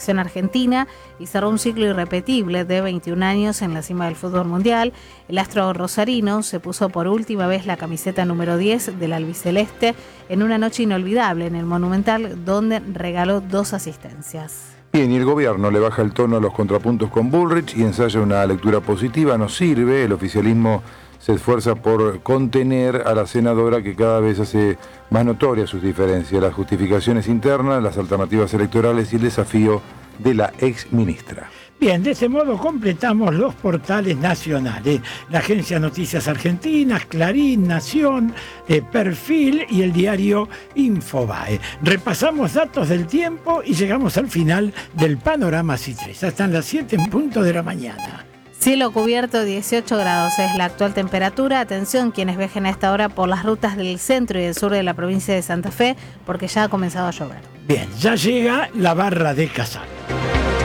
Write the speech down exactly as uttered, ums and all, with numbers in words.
selección argentina y cerró un ciclo irrepetible de veintiún años en la cima del fútbol mundial. El astro rosarino se puso por última vez la camiseta número diez del albiceleste en una noche inolvidable en el Monumental, donde regaló dos asistencias. Bien, y el gobierno le baja el tono a los contrapuntos con Bullrich y ensaya una lectura positiva. No sirve, el oficialismo se esfuerza por contener a la senadora que cada vez hace más notorias sus diferencias, las justificaciones internas, las alternativas electorales y el desafío de la ex ministra. Bien, de este modo completamos los portales nacionales, la Agencia Noticias Argentinas, Clarín, Nación, eh, Perfil y el diario Infobae. Repasamos datos del tiempo y llegamos al final del panorama C I tres. Hasta las siete en punto de la mañana. Cielo cubierto, dieciocho grados es la actual temperatura. Atención quienes viajen a esta hora por las rutas del centro y del sur de la provincia de Santa Fe, porque ya ha comenzado a llover. Bien, ya llega la barra de Casal.